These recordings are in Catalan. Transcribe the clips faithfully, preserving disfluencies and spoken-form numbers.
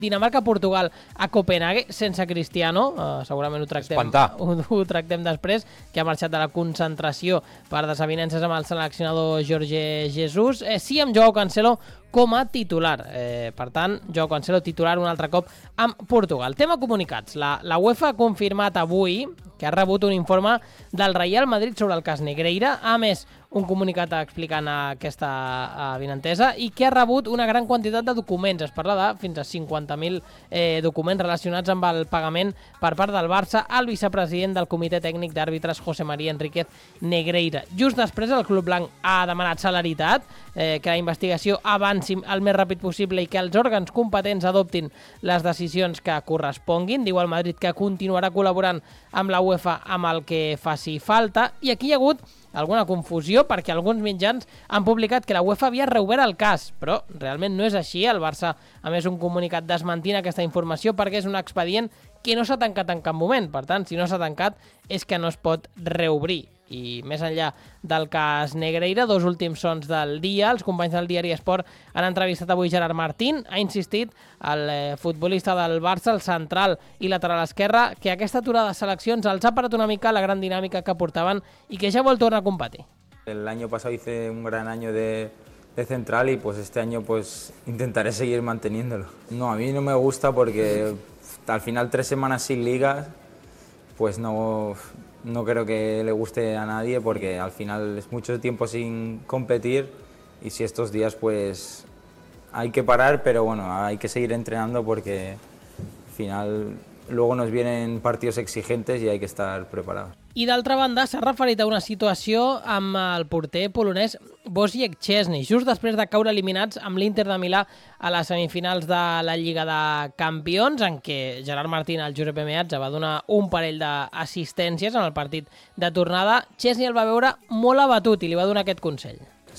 Dinamarca-Portugal a Copenhague sense Cristiano, uh, segurament ho tractem, ho, ho tractem després, que ha marxat de la concentració per desavinences amb el seleccionador Jorge Jesus. Eh, sí amb Joao Cancelo com a titular. Eh, per tant, Joao Cancelo titular un altre cop amb Portugal. Tema comunicats. La, la UEFA ha confirmat avui que ha rebut un informe del Real Madrid sobre el cas Negreira. A més, un comunicat explicant aquesta avinentesa i que ha rebut una gran quantitat de documents. Es parla de fins a cinquanta mil eh, documents relacionats amb el pagament per part del Barça al vicepresident del Comitè Tècnic d'Àrbitres, José María Enríquez Negreira. Just després, el Club Blanc ha demanat celeritat, eh, que la investigació avanci el més ràpid possible i que els òrgans competents adoptin les decisions que corresponguin. Diu el Madrid que continuarà col·laborant amb la UEFA amb el que faci falta. I aquí hi ha hagut alguna confusió perquè alguns mitjans han publicat que la UEFA havia reobert el cas, però realment no és així. El Barça, a més, un comunicat desmentint aquesta informació perquè és un expedient que no s'ha tancat en cap moment. Per tant, si no s'ha tancat és que no es pot reobrir. I més enllà del cas Negreira, dos últims sons del dia. Els companys del diari Esport han entrevistat avui Gerard Martín. Ha insistit el eh, futbolista del Barça, el central i lateral esquerre, que aquesta aturada de seleccions els ha parat una mica la gran dinàmica que portaven i que ja vol tornar a competir. El año pasado hice un gran año de, de central y pues este año pues intentaré seguir manteniéndolo. No, a mí no me gusta porque al final tres semanas sin ligas, pues no... No creo que le guste a nadie porque al final es mucho tiempo sin competir y si estos días pues hay que parar, pero bueno, hay que seguir entrenando porque al final luego nos vienen partidos exigentes y hay que estar preparados. I d'altra banda, s'ha referit a una situació amb el porter polonès Wojciech Szczesny, just després de caure eliminats amb l'Inter de Milà a les semifinals de la Lliga de Campions, en què Gerard Martín, el Giuseppe Meazza, va donar un parell d'assistències en el partit de tornada. Szczesny el va veure molt abatut i li va donar aquest consell.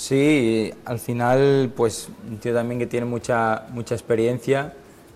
Sí, al final, pues un tío también que tiene mucha, mucha experiencia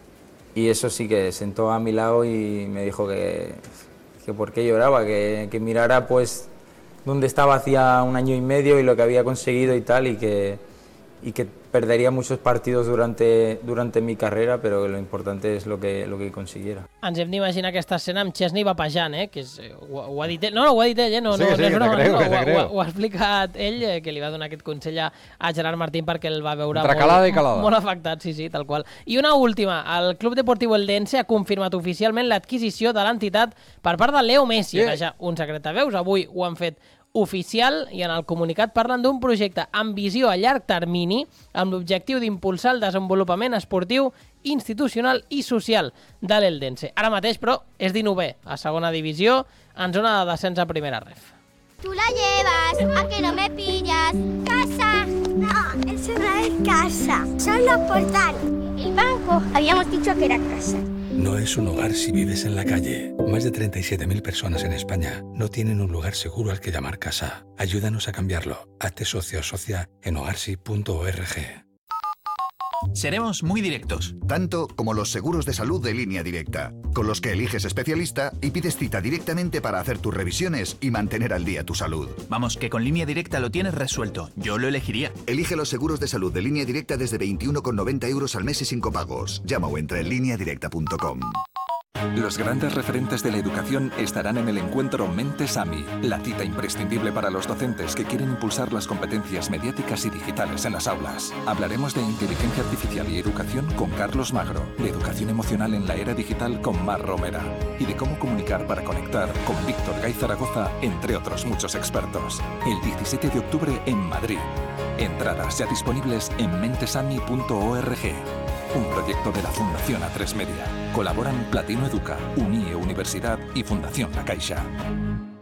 y eso sí que sentó a mi lado y me dijo que... que por qué lloraba, que, que mirara pues dónde estaba hacía un año y medio y lo que había conseguido y tal, y que, y que perdería muchos partidos durante, durante mi carrera, pero lo importante es lo que, lo que consiguiera. Ens hem d'imaginar aquesta escena amb Szczesny vapejant, eh? Que és, ho, ho ha dit ell. No, no, ho ha dit ell, eh? No, sí, no, sí, no és broma, creu, no, ho, creu. ho, ho ha explicat ell, eh, que li va donar aquest consell a, a Gerard Martín perquè el va veure Entre molt, calada i calada. molt afectat, sí, sí, tal qual. I una última, el Club Deportiu Eldense ha confirmat oficialment l'adquisició de l'entitat per part de Leo Messi. Yeah. Era ja un secret de veus, avui ho han fet oficial i en el comunicat parlen d'un projecte amb visió a llarg termini amb l'objectiu d'impulsar el desenvolupament esportiu, institucional i social de l'Eldense. Ara mateix, però, és dinovè a segona divisió, en zona de descens a primera ref. Tú la llevas, a que no me pillas. ¡Casa! No, eso no es casa, son los portales. El banco, habíamos dicho que era casa. No es un hogar si vives en la calle. Más de treinta y siete mil personas en España no tienen un lugar seguro al que llamar casa. Ayúdanos a cambiarlo. Hazte socio o socia en hogarsi punto org. Seremos muy directos. Tanto como los seguros de salud de Línea Directa, con los que eliges especialista y pides cita directamente para hacer tus revisiones y mantener al día tu salud. Vamos, que con Línea Directa lo tienes resuelto. Yo lo elegiría. Elige los seguros de salud de Línea Directa desde veintiuno con noventa euros al mes y sin copagos. Llama o entra en línea directa punto com. Los grandes referentes de la educación estarán en el encuentro Mentes AMI, la cita imprescindible para los docentes que quieren impulsar las competencias mediáticas y digitales en las aulas. Hablaremos de inteligencia artificial y educación con Carlos Magro, de educación emocional en la era digital con Mar Romera y de cómo comunicar para conectar con Víctor Gay Zaragoza, entre otros muchos expertos. El diecisiete de octubre en Madrid. Entradas ya disponibles en mentesami punto org. Un proyecto de la Fundación A tres Media. Colaboran Platino Educa, Unie Universidad y Fundación La Caixa.